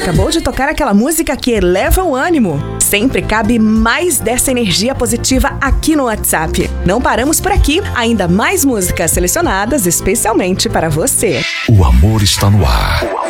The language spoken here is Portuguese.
Acabou de tocar aquela música que eleva o ânimo. Sempre cabe mais dessa energia positiva aqui no WhatsApp. Não paramos por aqui, ainda mais músicas selecionadas especialmente para você. O amor está no ar.